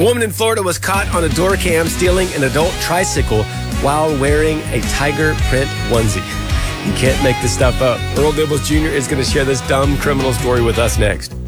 woman in Florida was caught on a door cam stealing an adult tricycle while wearing a tiger print onesie. You can't make this stuff up. Earl Dibbles Jr. is going to share this dumb criminal story with us next.